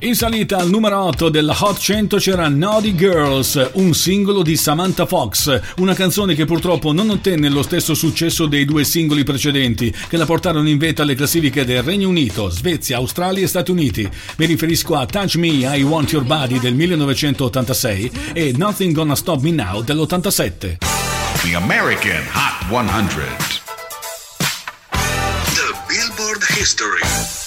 In salita al numero 8 della Hot 100 c'era Naughty Girls, un singolo di Samantha Fox, una canzone che purtroppo non ottenne lo stesso successo dei due singoli precedenti, che la portarono in vetta alle classifiche del Regno Unito, Svezia, Australia e Stati Uniti. Mi riferisco a Touch Me, I Want Your Body del 1986 e Nothing Gonna Stop Me Now dell'87. The American Hot 100. The Billboard History.